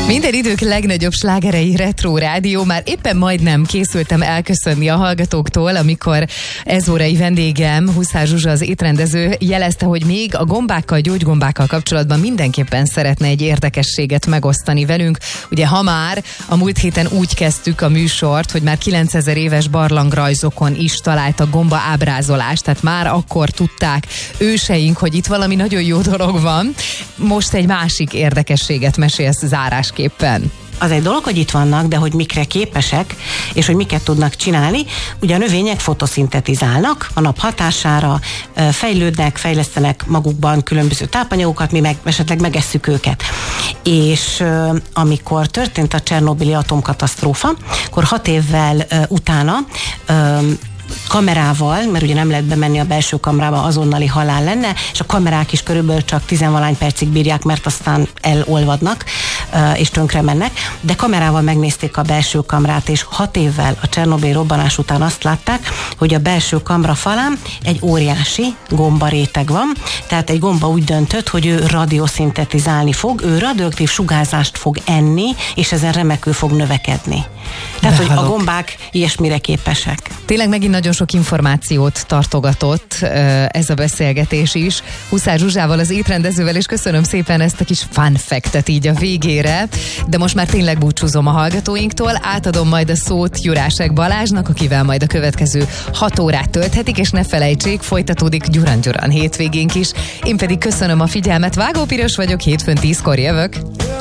Minden idők legnagyobb slágerei Retro Rádió. Már éppen majdnem készültem elköszönni a hallgatóktól, amikor ezórai vendégem, Huszár Zsuzsa, az étrendező jelezte, hogy még a gombákkal, gyógygombákkal kapcsolatban mindenképpen szeretne egy érdekességet megosztani velünk. Ugye ha már a múlt héten úgy kezdtük a műsort, hogy már 9000 éves barlangrajzokon is találtak gomba ábrázolást, tehát már akkor tudták őseink, hogy itt valami nagyon jó dolog van. Most egy másik érdekességet mesélsz zárásképpen. Az egy dolog, hogy itt vannak, de hogy mikre képesek, és hogy miket tudnak csinálni. Ugye a növények fotoszintetizálnak a nap hatására, fejlődnek, fejlesztenek magukban különböző tápanyagokat, mi meg esetleg megesszük őket. És amikor történt a csernobili atomkatasztrófa, akkor 6 évvel utána kamerával, mert ugye nem lehet bemenni a belső kamrába, azonnali halál lenne, és a kamerák is körülbelül csak 10-valány percig bírják, mert aztán elolvadnak, és tönkre mennek, de kamerával megnézték a belső kamrát, és 6 évvel a Csernobili robbanás után azt látták, hogy a belső kamra falán egy óriási gombaréteg van, tehát egy gomba úgy döntött, hogy ő radioszintetizálni fog, ő radioaktív sugárzást fog enni, és ezen remekül fog növekedni. Tehát, hogy a gombák ilyesmire képesek. Tényleg megint nagyon sok információt tartogatott ez a beszélgetés is. Huszár Zsuzsával, az étrendezővel, és köszönöm szépen ezt a kis fun fact-et így a végére. De most már tényleg búcsúzom a hallgatóinktól, átadom majd a szót Jurásek Balázsnak, akivel majd a következő 6 órát tölthetik, és ne felejtsék, folytatódik Gyuran hétvégénk is. Én pedig köszönöm a figyelmet, Vágó Piros vagyok, hétfőn 10-kor jövök.